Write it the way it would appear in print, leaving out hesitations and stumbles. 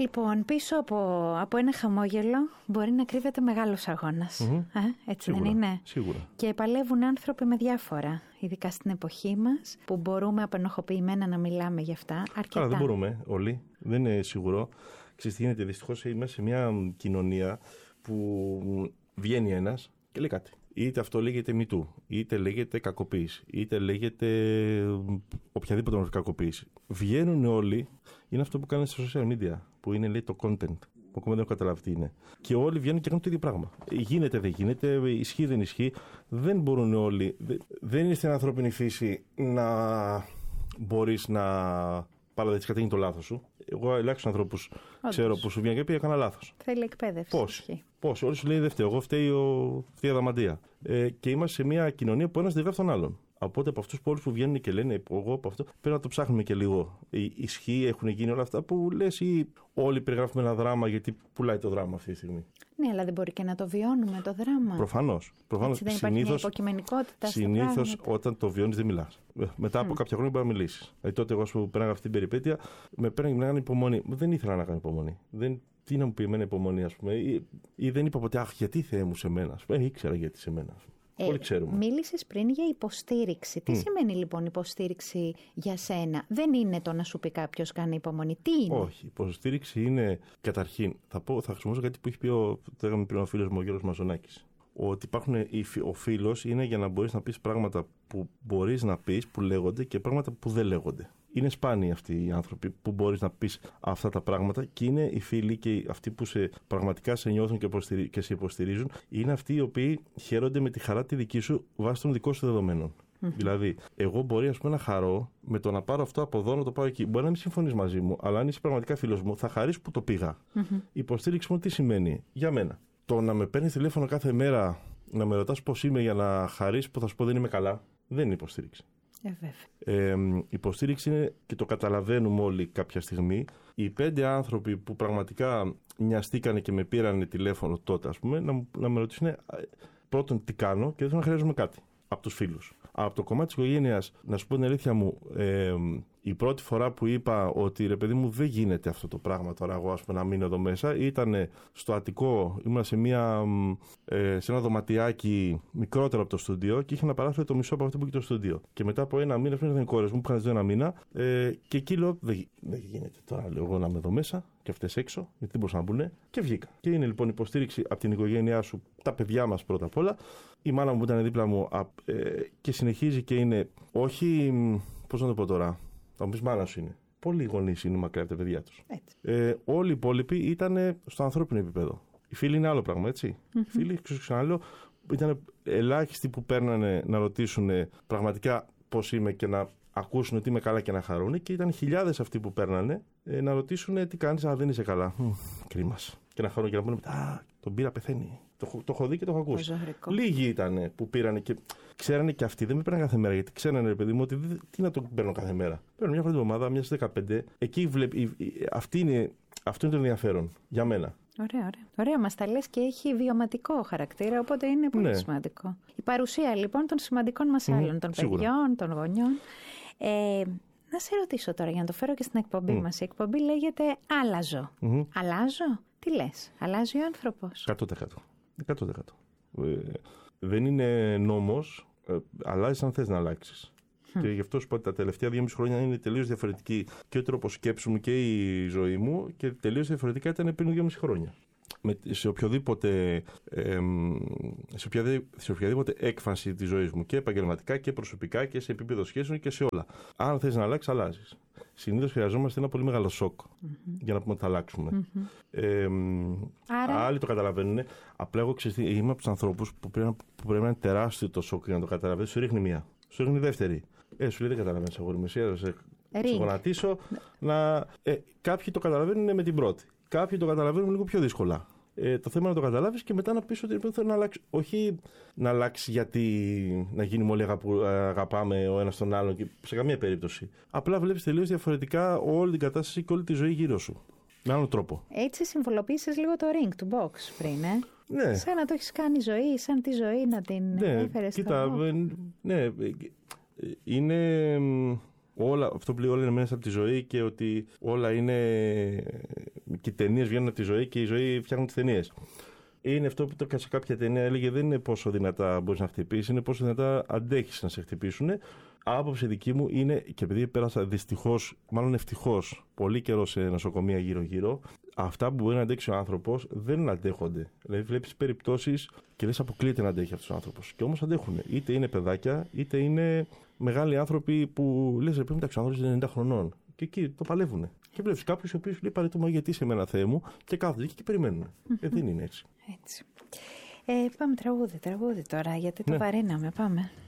Λοιπόν, πίσω από ένα χαμόγελο μπορεί να κρύβεται μεγάλος αγώνας. Έτσι σίγουρα, δεν είναι? Σίγουρα. Και παλεύουν άνθρωποι με διάφορα, ειδικά στην εποχή μας, που μπορούμε απενοχοποιημένα να μιλάμε γι' αυτά αρκετά. Άρα δεν μπορούμε όλοι, δεν είναι σίγουρο. Ξέρεις τι γίνεται, δυστυχώς είμαστε σε μια κοινωνία που βγαίνει ένας και λέει κάτι. Είτε αυτό λέγεται μητού, είτε λέγεται κακοποίηση, είτε λέγεται οποιαδήποτε μορφή κακοποίηση. Βγαίνουν όλοι, είναι αυτό που κάνουν στα social media, που είναι, λέει, το content. Που ακόμα δεν έχω καταλάβει τι είναι. Και όλοι βγαίνουν και κάνουν το ίδιο πράγμα. Γίνεται, δεν γίνεται, ισχύει, δεν ισχύει. Δεν μπορούν όλοι. Δεν είναι στην ανθρώπινη φύση να μπορείς να παραδεχτείς κάτι είναι το λάθος σου. Εγώ ελάχιστους ανθρώπους ξέρω που σου βγαίνουν και πει έκανα λάθος. Θέλει εκπαίδευση. Πώς. Όλοι σου λέει δεν φταίω. Εγώ φταίει η αδαμαντία. Και είμαστε σε μια κοινωνία που ένας δεν γράφει τον άλλον. Οπότε από αυτούς πολλούς που βγαίνουν και λένε εγώ από αυτό, πρέπει να το ψάχνουμε και λίγο. Ισχύει, έχουν γίνει όλα αυτά που λες, ή όλοι περιγράφουμε ένα δράμα γιατί πουλάει το δράμα αυτή τη στιγμή. Ναι, αλλά δεν μπορεί και να το βιώνουμε το δράμα. Προφανώς. Έτσι δεν υπάρχει μια υποκειμενικότητα. Συνήθως όταν το βιώνεις δεν μιλάς. Μετά από κάποια χρόνια μπορεί να μιλήσεις. Δηλαδή τότε εγώ που πέραγα αυτή την περιπέτεια, με πέραγε να κάνω υπομονή. Δεν ήθελα να κάνω υπομονή. Τι να μου πει εμένα υπομονή, ας πούμε, ή δεν είπα ποτέ, αχ, γιατί Θεέ μου σε μένα. Ήξερα γιατί σε μένα. Όλοι ξέρουμε. Μίλησες πριν για υποστήριξη. Τι σημαίνει λοιπόν υποστήριξη για σένα? Δεν είναι το να σου πει κάποιος κάνει υπομονή. Τι είναι? Όχι. Υποστήριξη είναι καταρχήν. Θα χρησιμοποιήσω κάτι που έχει πει το έγαμε πριν ο φίλος μου ο Γιώργος Μαζονάκης. Ότι ο φίλος είναι για να μπορείς να πεις πράγματα που μπορείς να πεις, που λέγονται, και πράγματα που δεν λέγονται. Είναι σπάνιοι αυτοί οι άνθρωποι που μπορείς να πεις αυτά τα πράγματα, και είναι οι φίλοι και αυτοί που πραγματικά σε νιώθουν και σε υποστηρίζουν. Είναι αυτοί οι οποίοι χαίρονται με τη χαρά τη δική σου βάσει των δικών σου δεδομένων. Δηλαδή, εγώ μπορεί, ας πούμε, να χαρώ με το να πάρω αυτό από εδώ να το πάω εκεί. Μπορεί να μην συμφωνείς μαζί μου, αλλά αν είσαι πραγματικά φίλος μου, θα χαρείς που το πήγα. Υποστήριξη μου τι σημαίνει για μένα? Το να με παίρνεις τηλέφωνο κάθε μέρα, να με ρωτάς πώς είμαι για να χαρείς που θα σου πω δεν είμαι καλά, δεν είναι υποστήριξη. Υποστήριξη είναι, και το καταλαβαίνουμε όλοι κάποια στιγμή, οι 5 άνθρωποι που πραγματικά νοιαστήκανε και με πήρανε τηλέφωνο τότε, ας πούμε, να με ρωτήσουν πρώτον τι κάνω και δεύτερον να χρειάζομαι κάτι από τους φίλους. Από το κομμάτι της οικογένειας, να σου πω την αλήθεια μου, η πρώτη φορά που είπα ότι ρε παιδί μου δεν γίνεται αυτό το πράγμα τώρα εγώ, ας πούμε, να μείνω εδώ μέσα, ήταν στο Αττικό, ήμουν σε ένα δωματιάκι μικρότερο από το στούντιο και είχε ένα παράθυρο το μισό από αυτό που είχε το στούντιο. Και μετά από ένα μήνα, πριν ήταν οι κόρες μου που είχαν ζήσει ένα μήνα, και εκεί λέω δεν γίνεται τώρα, λέω εγώ, να είμαι εδώ μέσα και αυτές έξω, γιατί δεν μπορούσαν να μπουν, και βγήκα. Και είναι λοιπόν υποστήριξη από την οικογένειά σου, τα παιδιά μας πρώτα απ' όλα. Η μάνα μου ήταν δίπλα μου και συνεχίζει και είναι, όχι, πώς να το πω τώρα. Θα μου πεις μάνα σου είναι. Πολλοί γονείς είναι μακριά από τα παιδιά τους. Όλοι οι υπόλοιποι ήταν στο ανθρώπινο επίπεδο. Οι φίλοι είναι άλλο πράγμα, έτσι. Οι φίλοι, ξαναλέω, ήταν ελάχιστοι που παίρνανε να ρωτήσουν πραγματικά πώς είμαι και να ακούσουν ότι είμαι καλά και να χαρούν. Και ήταν χιλιάδες αυτοί που παίρνανε να ρωτήσουν τι κάνεις, αν δεν είσαι καλά. Κρίμας. Και να χαρούν και να πούνε, τον πήρα, πεθαίνει. Το έχω δει και το έχω ακούσει. Λίγοι ήταν που πήρανε και ξέρανε και αυτοί. Δεν με πήραν κάθε μέρα, γιατί ξέρανε, ρε παιδί μου, ότι τι να τον παίρνω κάθε μέρα. Παίρνω μια φορά την εβδομάδα, μια στις 15. Εκεί αυτό είναι το ενδιαφέρον για μένα. Ωραία, μας τα λες και έχει βιωματικό χαρακτήρα, οπότε είναι πολύ σημαντικό. Η παρουσία λοιπόν των σημαντικών μας άλλων, των παιδιών, των γονιών. Να σε ρωτήσω τώρα, για να το φέρω και στην εκπομπή μας. Η εκπομπή λέγεται Άλλαζω. Αλλάζω? Τι λες, αλλάζει ο άνθρωπος? 100%. Δεν είναι νόμος, αλλάζεις αν θες να αλλάξεις. Και γι' αυτό σου πω ότι τα τελευταία 2,5 χρόνια είναι τελείως διαφορετική και ο τρόπος σκέψου μου και η ζωή μου, και τελείως διαφορετικά ήταν πριν 2,5 χρόνια. Σε οποιαδήποτε έκφανση της ζωής μου, και επαγγελματικά και προσωπικά και σε επίπεδο σχέσεων και σε όλα. Αν θες να αλλάξεις, αλλάζεις. Συνήθως χρειαζόμαστε ένα πολύ μεγάλο σοκ για να πούμε ότι θα αλλάξουμε. Άλλοι το καταλαβαίνουν. Απλά εγώ είμαι από τους ανθρώπους που πρέπει να είναι τεράστιο το σοκ για να το καταλαβαίνεις. Σου ρίχνει μία. Σου ρίχνει δεύτερη. Σου λέει δεν καταλαβαίνεις, αγόρι μου, εσύ σε γονατίσω. Κάποιοι το καταλαβαίνουν με την πρώτη. Κάποιοι το καταλαβαίνουν λίγο πιο δύσκολα. Το θέμα είναι να το καταλάβεις και μετά να πεις ότι θέλω να αλλάξει. Όχι να αλλάξει γιατί να γίνουμε όλοι αγαπάμε ο ένας τον άλλον, και σε καμία περίπτωση. Απλά βλέπεις τελείως διαφορετικά όλη την κατάσταση και όλη τη ζωή γύρω σου. Με άλλον τρόπο. Έτσι συμβολοποίησες λίγο το ring του box πριν, Ναι. Σαν να το έχεις κάνει ζωή, σαν τη ζωή να την έφερες στο box. Ναι, είναι... αυτό που λέει όλα είναι μέσα από τη ζωή, και ότι όλα είναι Και οι ταινίες βγαίνουν από τη ζωή και η ζωή φτιάχνουν τις ταινίες. Είναι αυτό που σε κάποια ταινία έλεγε: δεν είναι πόσο δυνατά μπορείς να χτυπήσεις, είναι πόσο δυνατά αντέχεις να σε χτυπήσουν. Άποψη δική μου είναι, και επειδή πέρασα δυστυχώς, μάλλον ευτυχώς, πολύ καιρό σε νοσοκομεία γύρω-γύρω, αυτά που μπορεί να αντέξει ο άνθρωπος δεν αντέχονται. Δηλαδή, βλέπεις περιπτώσεις και λες: αποκλείεται να αντέχει αυτός ο άνθρωπος. Και όμως αντέχουν. Είτε είναι παιδάκια, είτε είναι μεγάλοι άνθρωποι που λες: πρέπει να ο άνθρωπος είναι 90 χρονών. Και εκεί το παλεύουν. Και βλέπεις κάποιους οι οποίοι λέει: παρετούμε, γιατί σε μένα, Θεέ μου, και κάθονται εκεί και περιμένουν. Δεν είναι έτσι. Πάμε τραγούδι τώρα, γιατί το βαρύναμε. Πάμε.